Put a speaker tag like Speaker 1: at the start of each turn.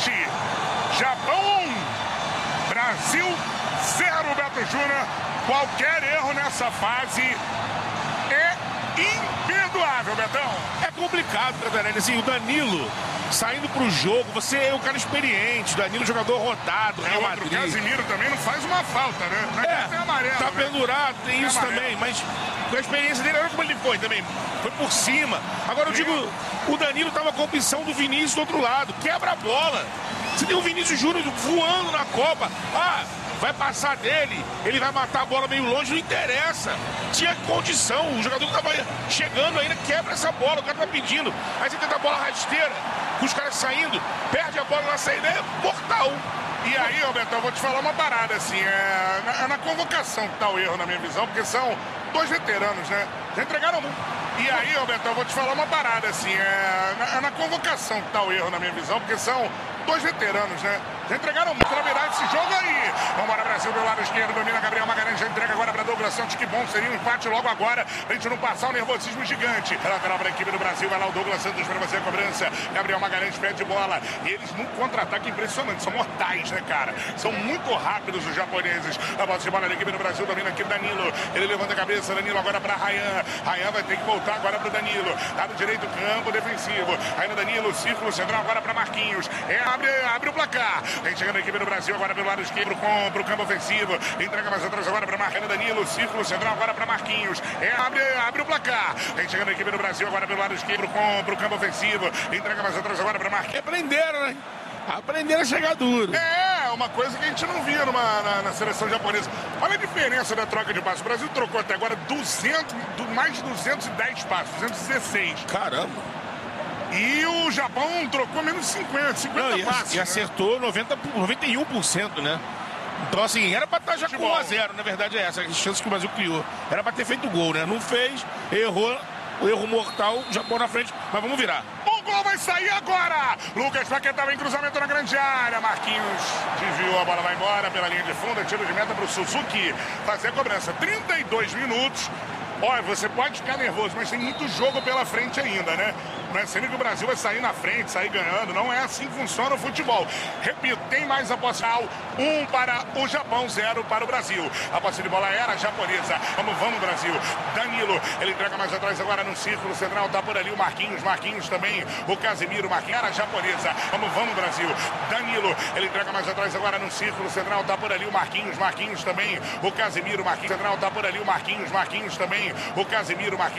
Speaker 1: empate. Japão 1, Brasil 0, Beto Júnior. Qualquer erro nessa fase é imperdoável, Betão.
Speaker 2: É complicado, Cantarelli. Assim, o Danilo saindo pro jogo, você é um cara experiente, o Danilo jogador rodado, Real Madrid.
Speaker 1: O Casimiro também não faz uma falta, né? Tem amarelo,
Speaker 2: tá
Speaker 1: né?
Speaker 2: pendurado, tem isso também, mas com a experiência dele, olha como ele foi também. Foi por cima. Agora eu digo, o Danilo tava com a opção do Vinícius do outro lado. Quebra a bola. Você tem o Vinícius Júnior voando na Copa. Vai passar dele, ele vai matar a bola meio longe, não interessa. Tinha condição, o jogador que tava chegando ainda quebra essa bola, o cara tá pedindo. Aí você tenta a bola rasteira, com os caras saindo, perde a bola na saída, é mortal.
Speaker 1: E aí, Roberto, eu vou te falar uma parada, assim, é na convocação que tá o erro, na minha visão, porque são dois veteranos, né? Já entregaram um. E aí, Roberto, eu vou te falar uma parada, assim, é na convocação que tá o erro, na minha visão, porque são dois veteranos, né? Já entregaram muito pra virar esse jogo aí. Vambora, Brasil, do lado esquerdo, domina Gabriel Magalhães, já entrega agora pra Douglas Santos, que bom, seria um empate logo agora, pra gente não passar o nervosismo gigante. Lateral pra equipe do Brasil, vai lá o Douglas Santos pra fazer a cobrança. Gabriel Magalhães pede bola. E eles num contra-ataque impressionante, são mortais, né, cara? São muito rápidos os japoneses. A bola de bola da equipe do Brasil, domina aqui Danilo. Ele levanta a cabeça, Danilo agora pra Rayan. Rayan vai ter que voltar agora pro Danilo. Lado direito, campo defensivo. Aí no Danilo, círculo central agora pra Marquinhos. Abre o placar. Vem chegando a equipe do Brasil agora pelo lado esquerdo pro campo ofensivo. Entrega mais atrás agora para Marquinhos. Danilo, círculo central agora para Marquinhos. Abre o placar. Vem chegando a equipe do Brasil agora pelo lado esquerdo pro campo ofensivo. Entrega mais atrás agora para Marquinhos.
Speaker 2: Aprenderam, né? Aprenderam a chegar duro.
Speaker 1: É uma coisa que a gente não via na seleção japonesa. Olha a diferença da troca de passos. O Brasil trocou até agora mais de 210 passos, 216.
Speaker 2: Caramba.
Speaker 1: E o Japão trocou menos 50 passos.
Speaker 2: E acertou 91%, né? Então, assim, era pra estar já com 1-0, na verdade é essa, a chance que o Brasil criou. Era pra ter feito gol, né? Não fez, errou, o erro mortal, o Japão na frente, mas vamos virar.
Speaker 1: O gol vai sair agora! Lucas Paquetá em cruzamento na grande área. Marquinhos desviou, a bola vai embora pela linha de fundo, tiro de meta pro Suzuki fazer a cobrança. 32 minutos. Olha, você pode ficar nervoso, mas tem muito jogo pela frente ainda, né? Não é sempre que o Brasil vai sair na frente, sair ganhando. Não é assim que funciona o futebol. Repito, tem mais a posse. 1 para o Japão, 0 para o Brasil. A posse de bola era japonesa. Vamos, Brasil. Danilo, ele entrega mais atrás agora no círculo central. Tá por ali o Marquinhos. Marquinhos também. O Casimiro. Marquinhos era japonesa. Vamos, Brasil. Danilo, ele entrega mais atrás agora no círculo central. Tá por ali o Marquinhos. Marquinhos também. O Casimiro. Marquinhos central. Tá por ali o Marquinhos. Marquinhos também. O Casimiro. Marquinhos.